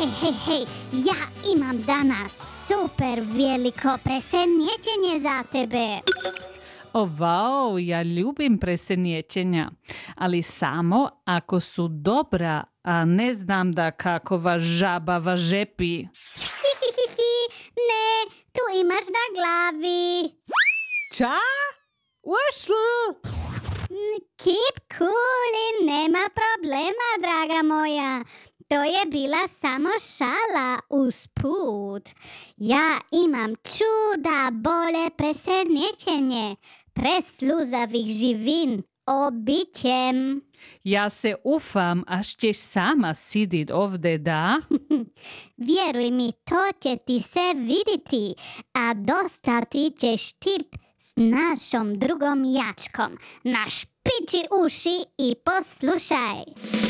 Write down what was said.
Hej, ja imam danas super veliko presenečenje za tebe. Wow, ja ljubim presenečenja, ali samo ako su dobra, a ne znam da kakova žaba važepi. Ne, tu imaš na glavi. Ča? Ušl? Keep cool i nema problema, draga moja. To je bila samo šala usput. Ja imam čuda bole presenečenje. Presluzavih živin obićem. Ja se ufam, a ćeš sama sidit ovde, da? Vjeruj mi, to će ti se vidjeti, a dostati ćeš tip s našom drugom jačkom. Našpiči uši i poslušaj.